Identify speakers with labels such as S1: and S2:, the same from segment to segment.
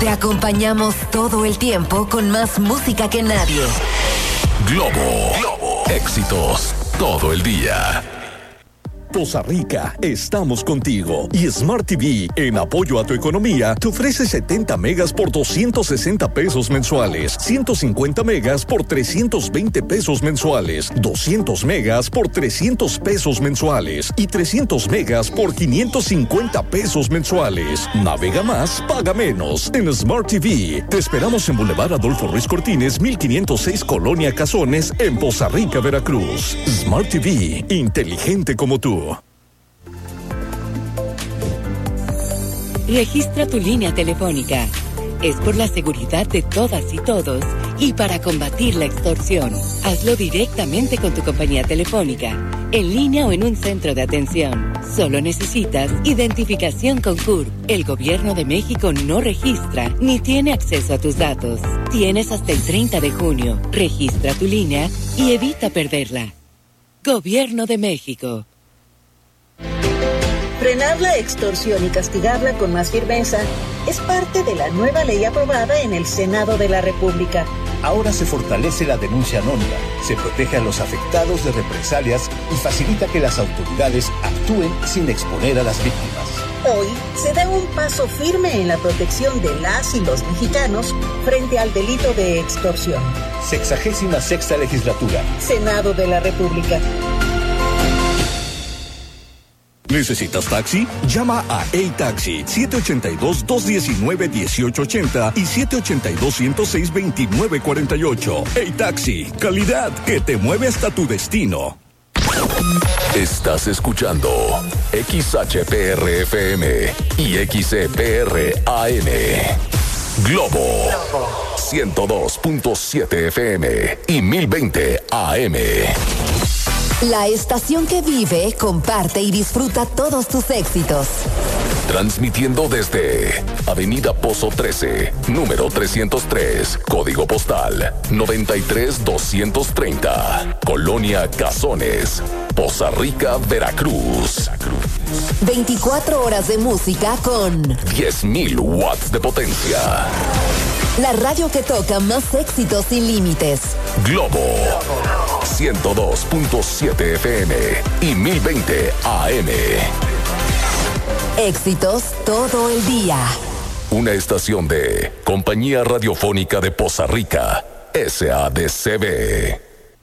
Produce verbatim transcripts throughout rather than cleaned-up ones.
S1: Te acompañamos todo el tiempo con más música que nadie.
S2: Globo, Globo, éxitos todo el día.
S3: Poza Rica, estamos contigo. Y Smart T V, en apoyo a tu economía, te ofrece setenta megas por doscientos sesenta pesos mensuales, ciento cincuenta megas por trescientos veinte pesos mensuales, doscientos megas por trescientos pesos mensuales y trescientos megas por quinientos cincuenta pesos mensuales. Navega más, paga menos. En Smart T V, te esperamos en Boulevard Adolfo Ruiz Cortines, mil quinientos seis, Colonia Cazones, en Poza Rica, Veracruz. Smart T V, inteligente como tú.
S4: Registra tu línea telefónica. Es por la seguridad de todas y todos y para combatir la extorsión. Hazlo directamente con tu compañía telefónica, en línea o en un centro de atención. Solo necesitas identificación con C U R P. El Gobierno de México no registra ni tiene acceso a tus datos. Tienes hasta el treinta de junio. Registra tu línea y evita perderla. Gobierno de México.
S5: Frenar la extorsión y castigarla con más firmeza es parte de la nueva ley aprobada en el Senado de la República.
S6: Ahora se fortalece la denuncia anónima, se protege a los afectados de represalias y facilita que las autoridades actúen sin exponer a las víctimas.
S5: Hoy se da un paso firme en la protección de las y los mexicanos frente al delito de extorsión.
S6: Sexagésima sexta legislatura.
S5: Senado de la República.
S3: ¿Necesitas taxi? Llama a A-Taxi siete ocho dos, dos uno nueve, uno ocho ocho cero y siete ocho dos, uno cero seis, dos nueve cuatro ocho. A-Taxi, calidad que te mueve hasta tu destino.
S2: Estás escuchando X H P R F M y X E P R A M. Globo ciento dos punto siete F M y mil veinte A M.
S1: La estación que vive, comparte y disfruta todos tus éxitos.
S2: Transmitiendo desde Avenida Pozo trece, número trescientos tres, código postal noventa y tres doscientos treinta, Colonia Cazones, Poza Rica, Veracruz.
S1: veinticuatro horas de música con
S2: diez mil watts de potencia.
S1: La radio que toca más éxitos sin límites.
S2: Globo ciento dos punto siete F M y mil veinte A M.
S1: Éxitos todo el día.
S2: Una estación de Compañía Radiofónica de Poza Rica, S A D C B.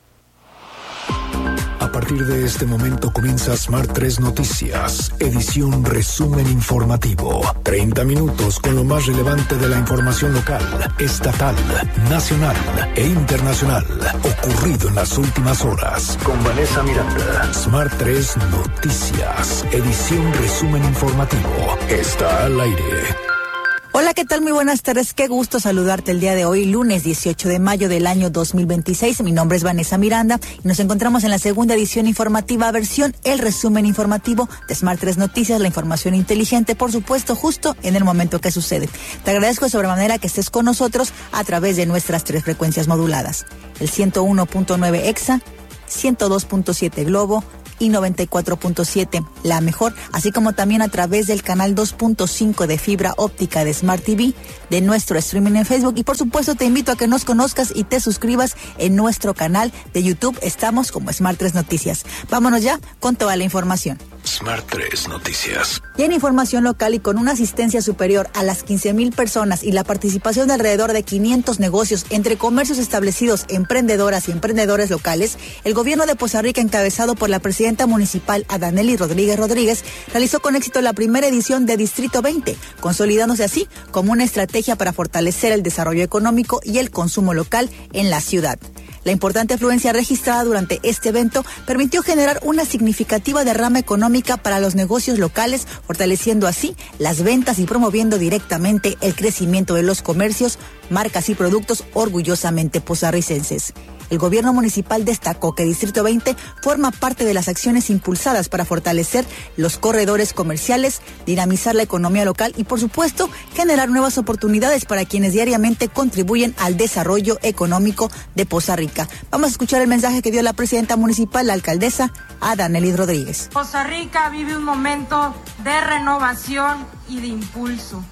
S7: A partir de este momento comienza Smart tres Noticias, edición resumen informativo. treinta minutos con lo más relevante de la información local, estatal, nacional e internacional, ocurrido en las últimas horas. Con Vanessa Miranda. Smart tres Noticias, edición resumen informativo. Está al aire.
S8: Hola, ¿qué tal? Muy buenas tardes. Qué gusto saludarte el día de hoy, lunes dieciocho de mayo del año dos mil veintiséis. Mi nombre es Vanessa Miranda y nos encontramos en la segunda edición informativa, versión el resumen informativo de Smart tres Noticias, la información inteligente, por supuesto, justo en el momento que sucede. Te agradezco de sobremanera que estés con nosotros a través de nuestras tres frecuencias moduladas. El ciento uno punto nueve Exa, ciento dos punto siete Globo y noventa y cuatro punto siete La Mejor, así como también a través del canal dos punto cinco de fibra óptica de Smart T V, de nuestro streaming en Facebook, y por supuesto te invito a que nos conozcas y te suscribas en nuestro canal de YouTube. Estamos como Smart tres Noticias. Vámonos ya con toda la información.
S7: Smart tres Noticias.
S8: Y en información local y con una asistencia superior a las quince mil personas y la participación de alrededor de quinientos negocios entre comercios establecidos, emprendedoras y emprendedores locales, el gobierno de Poza Rica, encabezado por la presidenta municipal Adanely Rodríguez Rodríguez, realizó con éxito la primera edición de Distrito veinte, consolidándose así como una estrategia para fortalecer el desarrollo económico y el consumo local en la ciudad. La importante afluencia registrada durante este evento permitió generar una significativa derrama económica para los negocios locales, fortaleciendo así las ventas y promoviendo directamente el crecimiento de los comercios, marcas y productos orgullosamente pozarricenses. El gobierno municipal destacó que Distrito veinte forma parte de las acciones impulsadas para fortalecer los corredores comerciales, dinamizar la economía local y, por supuesto, generar nuevas oportunidades para quienes diariamente contribuyen al desarrollo económico de Poza Rica. Vamos a escuchar el mensaje que dio la presidenta municipal, la alcaldesa Adanely Rodríguez.
S9: Poza Rica vive un momento de renovación y de impulso.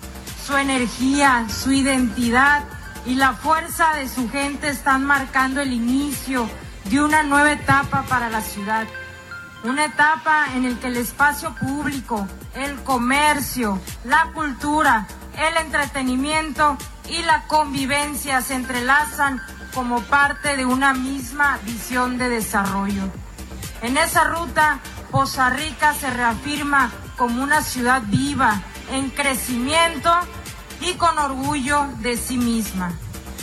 S9: su energía, su identidad y la fuerza de su gente están marcando el inicio de una nueva etapa para la ciudad. Una etapa en la que el espacio público, el comercio, la cultura, el entretenimiento y la convivencia se entrelazan como parte de una misma visión de desarrollo. En esa ruta, Poza Rica se reafirma como una ciudad viva, en crecimiento y con orgullo de sí misma.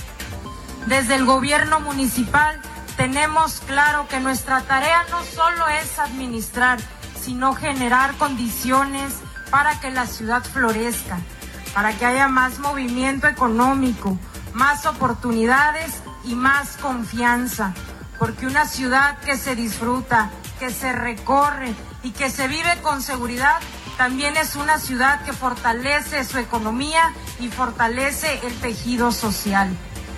S9: Desde el gobierno municipal tenemos claro que nuestra tarea no solo es administrar, sino generar condiciones para que la ciudad florezca, para que haya más movimiento económico, más oportunidades y más confianza, porque una ciudad que se disfruta, que se recorre y que se vive con seguridad, también es una ciudad que fortalece su economía y fortalece el tejido social.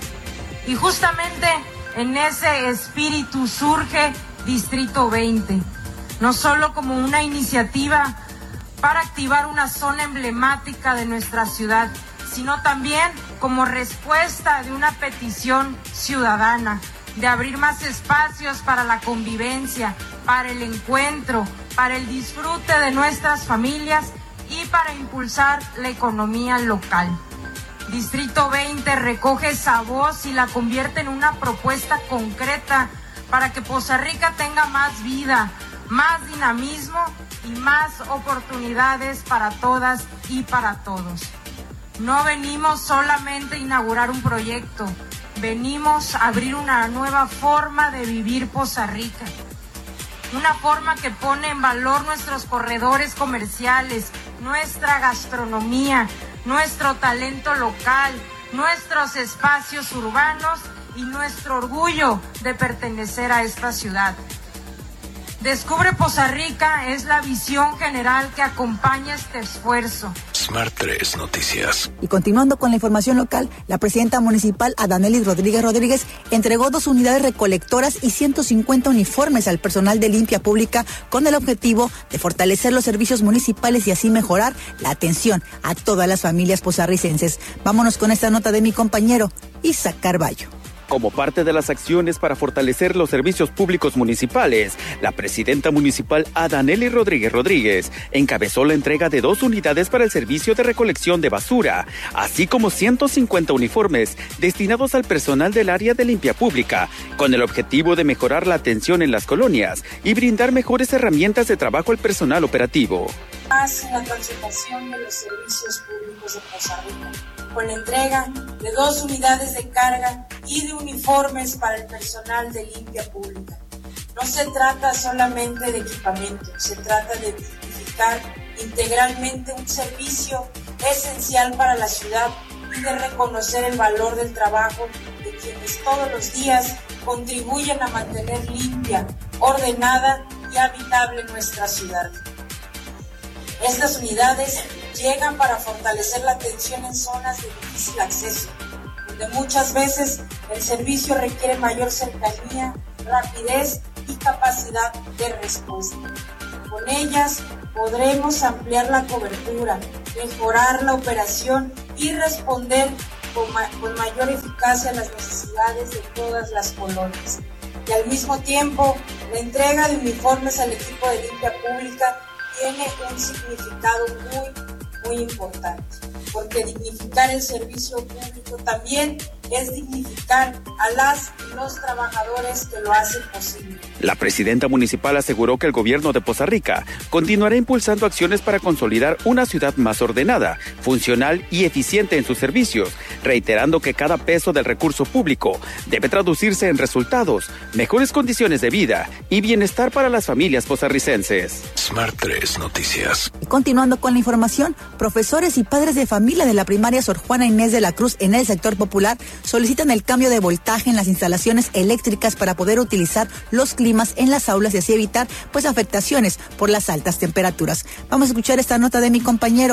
S9: Y justamente en ese espíritu surge Distrito veinte, no solo como una iniciativa para activar una zona emblemática de nuestra ciudad, sino también como respuesta de una petición ciudadana de abrir más espacios para la convivencia, para el encuentro, para el disfrute de nuestras familias y para impulsar la economía local. Distrito veinte recoge esa voz y la convierte en una propuesta concreta para que Poza Rica tenga más vida, más dinamismo y más oportunidades para todas y para todos. No venimos solamente a inaugurar un proyecto, venimos a abrir una nueva forma de vivir Poza Rica. Una forma que pone en valor nuestros corredores comerciales, nuestra gastronomía, nuestro talento local, nuestros espacios urbanos y nuestro orgullo de pertenecer a esta ciudad. Descubre Poza Rica es la visión general que acompaña este esfuerzo.
S2: Smart tres Noticias.
S8: Y continuando con la información local, la presidenta municipal Adanelis Rodríguez Rodríguez entregó dos unidades recolectoras y ciento cincuenta uniformes al personal de limpia pública con el objetivo de fortalecer los servicios municipales y así mejorar la atención a todas las familias pozarricenses. Vámonos con esta nota de mi compañero Isaac Carballo.
S10: Como parte de las acciones para fortalecer los servicios públicos municipales, la presidenta municipal Adanelis Rodríguez Rodríguez encabezó la entrega de dos unidades para el servicio de recolección de basura, así como ciento cincuenta uniformes destinados al personal del área de limpia pública, con el objetivo de mejorar la atención en las colonias y brindar mejores herramientas de trabajo al personal operativo.
S9: Más en la transformación de los servicios públicos de Poza Rica, con la entrega de dos unidades de carga y de uniformes para el personal de limpia pública. No se trata solamente de equipamiento, se trata de dignificar integralmente un servicio esencial para la ciudad y de reconocer el valor del trabajo de quienes todos los días contribuyen a mantener limpia, ordenada y habitable nuestra ciudad. Estas unidades llegan para fortalecer la atención en zonas de difícil acceso, donde muchas veces el servicio requiere mayor cercanía, rapidez y capacidad de respuesta. Con ellas podremos ampliar la cobertura, mejorar la operación y responder con, ma- con mayor eficacia a las necesidades de todas las colonias. Y al mismo tiempo, la entrega de uniformes al equipo de limpia pública tiene un significado muy, muy importante, porque dignificar el servicio público también es dignificar a las y los trabajadores que lo hacen posible.
S10: La presidenta municipal aseguró que el gobierno de Poza Rica continuará impulsando acciones para consolidar una ciudad más ordenada, funcional y eficiente en sus servicios, reiterando que cada peso del recurso público debe traducirse en resultados, mejores condiciones de vida y bienestar para las familias pozarricenses.
S2: Smart tres Noticias.
S8: Y continuando con la información, profesores y padres de familia de la primaria Sor Juana Inés de la Cruz en el sector popular solicitan el cambio de voltaje en las instalaciones eléctricas para poder utilizar los climas en las aulas y así evitar pues afectaciones por las altas temperaturas. Vamos a escuchar esta nota de mi compañero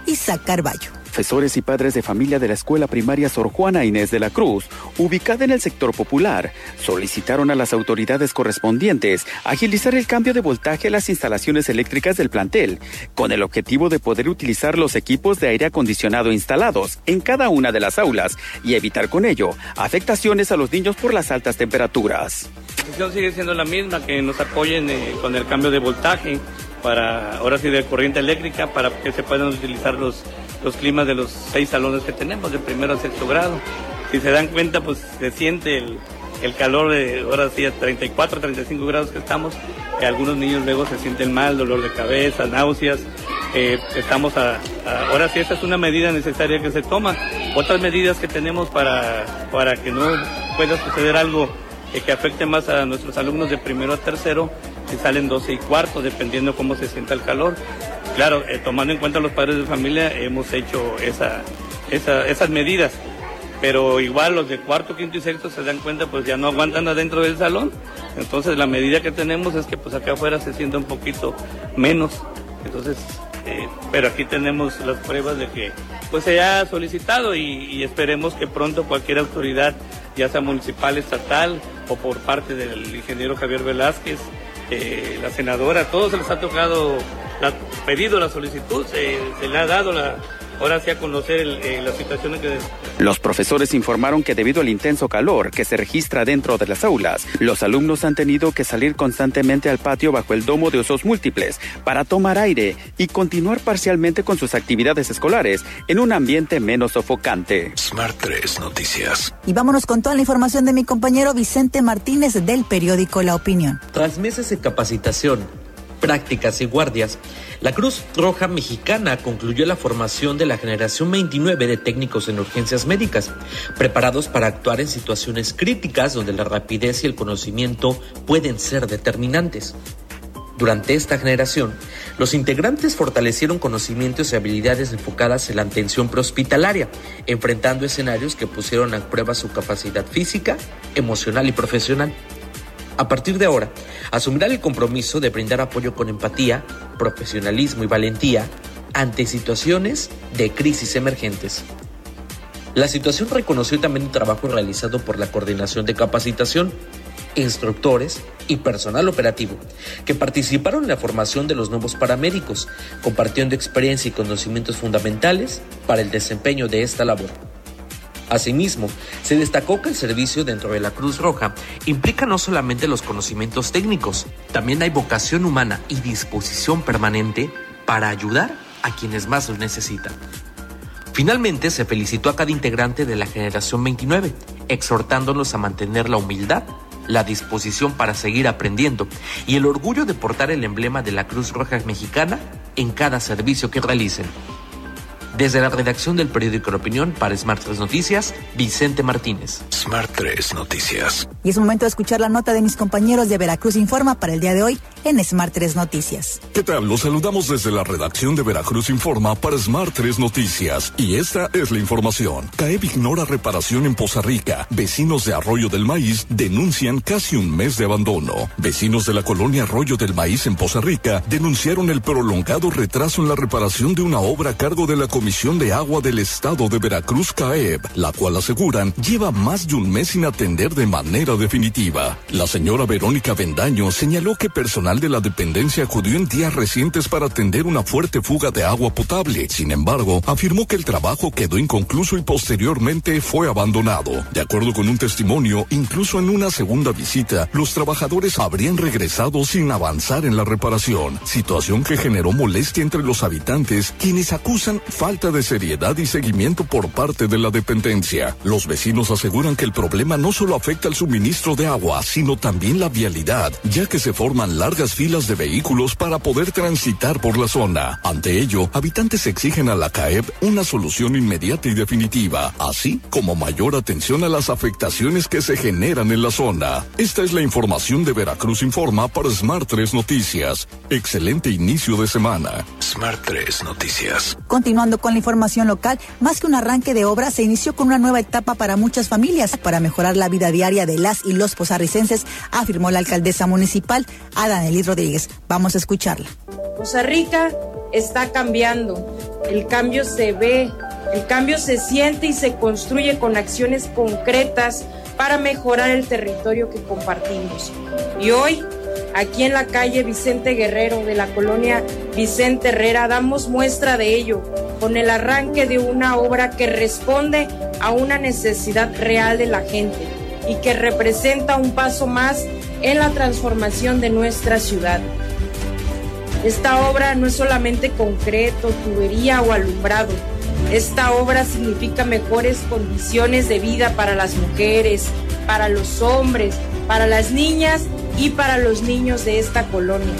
S8: Isaac Carballo.
S10: Profesores y padres de familia de la Escuela Primaria Sor Juana Inés de la Cruz, ubicada en el sector popular, solicitaron a las autoridades correspondientes agilizar el cambio de voltaje a las instalaciones eléctricas del plantel, con el objetivo de poder utilizar los equipos de aire acondicionado instalados en cada una de las aulas y evitar con ello afectaciones a los niños por las altas temperaturas.
S11: La decisión sigue siendo la misma, que nos apoyen eh, con el cambio de voltaje, para ahora sí de corriente eléctrica, para que se puedan utilizar los los climas de los seis salones que tenemos, de primero a sexto grado. Si se dan cuenta, pues se siente el, el calor de ahora sí a treinta y cuatro, treinta y cinco grados que estamos. Eh, algunos niños luego se sienten mal, dolor de cabeza, náuseas. Eh, estamos a, a, ahora sí esta es una medida necesaria que se toma. Otras medidas que tenemos para, para que no pueda suceder algo eh, que afecte más a nuestros alumnos de primero a tercero, si salen doce y cuarto, dependiendo cómo se sienta el calor. Claro, eh, tomando en cuenta los padres de familia, hemos hecho esa, esa, esas medidas, pero igual los de cuarto, quinto y sexto se dan cuenta, pues ya no aguantan adentro del salón. Entonces la medida que tenemos es que pues acá afuera se sienta un poquito menos. Entonces, eh, pero aquí tenemos las pruebas de que pues se ha solicitado y, y esperemos que pronto cualquier autoridad, ya sea municipal, estatal o por parte del ingeniero Javier Velázquez, eh, la senadora, a todos se les ha tocado la, pedido la solicitud, se, se le ha dado la, ahora sí a conocer el, eh, la situación en que...
S10: Los profesores informaron que debido al intenso calor que se registra dentro de las aulas, los alumnos han tenido que salir constantemente al patio bajo el domo de usos múltiples para tomar aire y continuar parcialmente con sus actividades escolares en un ambiente menos sofocante.
S7: Smart tres Noticias.
S8: Y vámonos con toda la información de mi compañero Vicente Martínez del periódico La Opinión.
S12: Tras meses de capacitación, prácticas y guardias, la Cruz Roja Mexicana concluyó la formación de la generación veintinueve de técnicos en urgencias médicas, preparados para actuar en situaciones críticas donde la rapidez y el conocimiento pueden ser determinantes. Durante esta generación, los integrantes fortalecieron conocimientos y habilidades enfocadas en la atención prehospitalaria, enfrentando escenarios que pusieron a prueba su capacidad física, emocional y profesional. A partir de ahora, asumirán el compromiso de brindar apoyo con empatía, profesionalismo y valentía ante situaciones de crisis emergentes. La situación reconoció también el trabajo realizado por la Coordinación de Capacitación, instructores y personal operativo, que participaron en la formación de los nuevos paramédicos, compartiendo experiencia y conocimientos fundamentales para el desempeño de esta labor. Asimismo, se destacó que el servicio dentro de la Cruz Roja implica no solamente los conocimientos técnicos, también hay vocación humana y disposición permanente para ayudar a quienes más lo necesitan. Finalmente, se felicitó a cada integrante de la generación veintinueve, exhortándolos a mantener la humildad, la disposición para seguir aprendiendo y el orgullo de portar el emblema de la Cruz Roja Mexicana en cada servicio que realicen. Desde la redacción del periódico La Opinión para Smart tres Noticias, Vicente Martínez.
S7: Smart tres Noticias.
S8: Y es momento de escuchar la nota de mis compañeros de Veracruz Informa para el día de hoy en Smart tres Noticias.
S3: ¿Qué tal? Los saludamos desde la redacción de Veracruz Informa para Smart tres Noticias. Y esta es la información. CAEB ignora reparación en Poza Rica. Vecinos de Arroyo del Maíz denuncian casi un mes de abandono. Vecinos de la colonia Arroyo del Maíz en Poza Rica denunciaron el prolongado retraso en la reparación de una obra a cargo de la Comisión de Agua del Estado de Veracruz, CAEB, la cual aseguran lleva más de un mes sin atender de manera definitiva. La señora Verónica Bendaño señaló que personal de la dependencia acudió en días recientes para atender una fuerte fuga de agua potable. Sin embargo, afirmó que el trabajo quedó inconcluso y posteriormente fue abandonado. De acuerdo con un testimonio, incluso en una segunda visita, los trabajadores habrían regresado sin avanzar en la reparación, situación que generó molestia entre los habitantes, quienes acusan falta de seriedad y seguimiento por parte de la dependencia. Los vecinos aseguran que el problema no solo afecta al suministro de agua, sino también la vialidad, ya que se forman largas filas de vehículos para poder transitar por la zona. Ante ello, habitantes exigen a la CAEB una solución inmediata y definitiva, así como mayor atención a las afectaciones que se generan en la zona. Esta es la información de Veracruz Informa para Smart tres Noticias. Excelente inicio de semana.
S7: Smart tres Noticias.
S8: Continuando con la información local, más que un arranque de obra, se inició con una nueva etapa para muchas familias para mejorar la vida diaria de las y los pozarricenses, afirmó la alcaldesa municipal, Adanelis Rodríguez. Vamos a escucharla.
S13: Poza Rica está cambiando.
S9: el cambio se ve, el cambio se siente y se construye con acciones concretas para mejorar el territorio que compartimos. Y hoy, aquí en la calle Vicente Guerrero de la colonia Vicente Herrera, damos muestra de ello con el arranque de una obra que responde a una necesidad real de la gente y que representa un paso más en la transformación de nuestra ciudad. Esta obra no es solamente concreto, tubería o alumbrado. Esta obra significa mejores condiciones de vida para las mujeres, para los hombres, para las niñas y para los niños de esta colonia.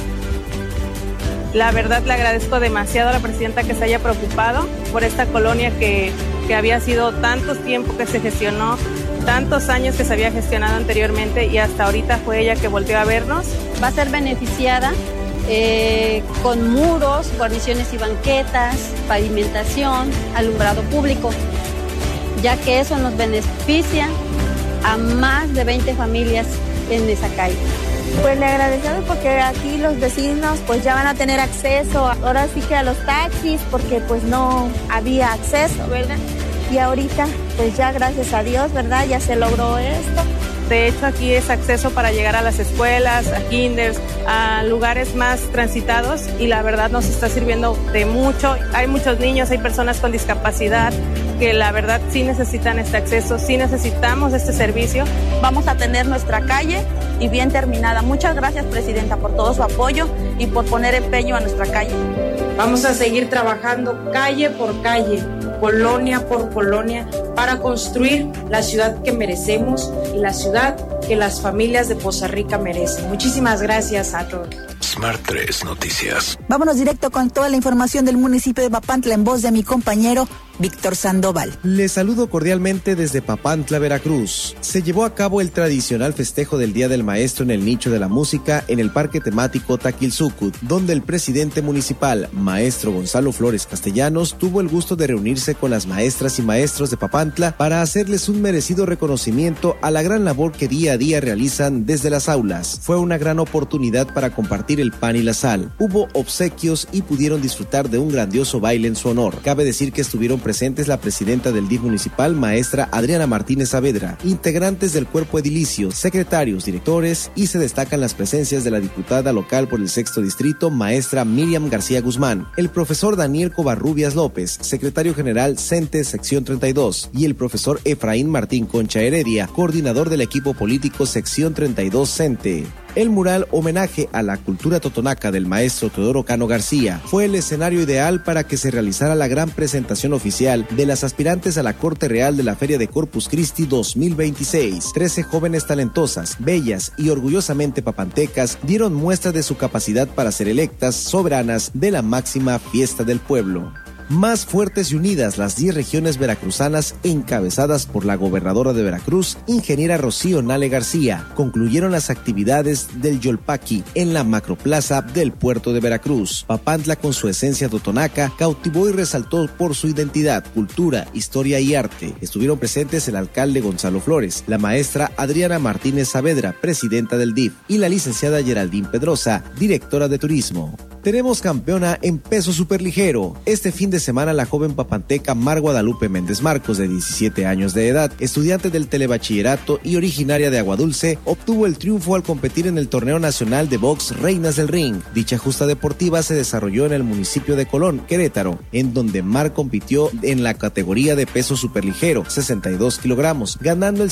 S13: La verdad le agradezco demasiado a la presidenta que se haya preocupado por esta colonia que, que había sido tantos tiempos que se gestionó, tantos años que se había gestionado anteriormente y hasta ahorita fue ella que volvió a vernos.
S14: Va a ser beneficiada eh, con muros, guarniciones y banquetas, pavimentación, alumbrado público, ya que eso nos beneficia a más de veinte familias en esa calle.
S15: Pues le agradecemos porque aquí los vecinos pues ya van a tener acceso, ahora sí que a los taxis, porque pues no había acceso, ¿verdad? Y ahorita pues ya gracias a Dios, ¿verdad? Ya se logró esto.
S13: De hecho aquí es acceso para llegar a las escuelas, a kinders, a lugares más transitados y la verdad nos está sirviendo de mucho. Hay muchos niños, hay personas con discapacidad que la verdad sí necesitan este acceso, sí necesitamos este servicio.
S15: Vamos a tener nuestra calle y bien terminada. Muchas gracias, presidenta, por todo su apoyo y por poner empeño a nuestra calle.
S9: Vamos a seguir trabajando calle por calle, colonia por colonia, para construir la ciudad que merecemos y la ciudad que las familias de Poza Rica merecen. Muchísimas gracias a todos.
S7: Smart tres Noticias.
S8: Vámonos directo con toda la información del municipio de Papantla en voz de mi compañero Víctor Sandoval.
S16: Les saludo cordialmente desde Papantla, Veracruz. Se llevó a cabo el tradicional festejo del Día del Maestro en el nicho de la música en el Parque Temático Taquilzucut, donde el presidente municipal, maestro Gonzalo Flores Castellanos, tuvo el gusto de reunirse con las maestras y maestros de Papantla para hacerles un merecido reconocimiento a la gran labor que día a día realizan desde las aulas. Fue una gran oportunidad para compartir el pan y la sal. Hubo obsequios y pudieron disfrutar de un grandioso baile en su honor. Cabe decir que estuvieron presentes la presidenta del D I F municipal, maestra Adriana Martínez Saavedra, integrantes del cuerpo edilicio, secretarios, directores, y se destacan las presencias de la diputada local por el sexto distrito, maestra Miriam García Guzmán, el profesor Daniel Covarrubias López, secretario general CENTE sección treinta y dos, y el profesor Efraín Martín Concha Heredia, coordinador del equipo político sección treinta y dos CENTE. El mural homenaje a la cultura totonaca del maestro Teodoro Cano García fue el escenario ideal para que se realizara la gran presentación oficial de las aspirantes a la Corte Real de la Feria de Corpus Christi dos mil veintiséis. Trece jóvenes talentosas, bellas y orgullosamente papantecas dieron muestra de su capacidad para ser electas soberanas de la máxima fiesta del pueblo. Más fuertes y unidas las diez regiones veracruzanas encabezadas por la gobernadora de Veracruz, ingeniera Rocío Nale García, concluyeron las actividades del Yolpaqui en la macroplaza del puerto de Veracruz. Papantla, con su esencia totonaca, cautivó y resaltó por su identidad, cultura, historia y arte. Estuvieron presentes el alcalde Gonzalo Flores, la maestra Adriana Martínez Saavedra, presidenta del D I F, y la licenciada Geraldine Pedrosa, directora de turismo. Tenemos campeona en peso superligero. Este fin de semana la joven papanteca Mar Guadalupe Méndez Marcos, de diecisiete años de edad, estudiante del telebachillerato y originaria de Aguadulce, obtuvo el triunfo al competir en el torneo nacional de box Reinas del Ring. Dicha justa deportiva se desarrolló en el municipio de Colón, Querétaro, en donde Mar compitió en la categoría de peso superligero, sesenta y dos kilogramos, ganando el